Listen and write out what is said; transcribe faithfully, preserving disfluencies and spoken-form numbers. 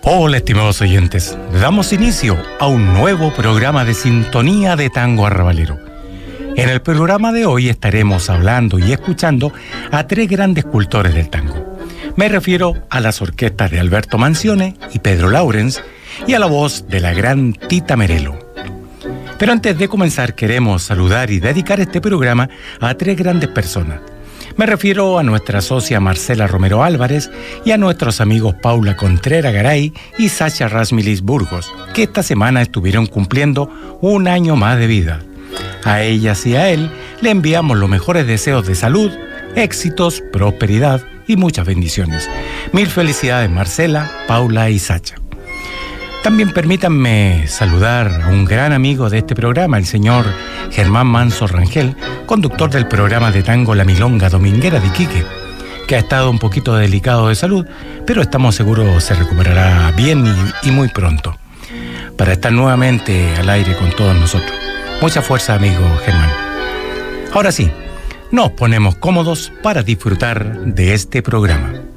Hola, estimados oyentes. Damos inicio a un nuevo programa de Sintonía de Tango Arrabalero. En el programa de hoy estaremos hablando y escuchando a tres grandes cultores del tango. Me refiero a las orquestas de Alberto Manzione y Pedro Laurens y a la voz de la gran Tita Merelo. Pero antes de comenzar queremos saludar y dedicar este programa a tres grandes personas. Me refiero a nuestra socia Marcela Romero Álvarez y a nuestros amigos Paula Contreras Garay y Sacha Rasmilis Burgos, que esta semana estuvieron cumpliendo un año más de vida. A ellas y a él le enviamos los mejores deseos de salud, éxitos, prosperidad y muchas bendiciones. Mil felicidades Marcela, Paula y Sacha. También permítanme saludar a un gran amigo de este programa, el señor Germán Manso Rangel, conductor del programa de tango La Milonga Dominguera de Iquique, que ha estado un poquito delicado de salud, pero estamos seguros se recuperará bien y, y muy pronto, para estar nuevamente al aire con todos nosotros. Mucha fuerza, amigo Germán. Ahora sí, nos ponemos cómodos para disfrutar de este programa.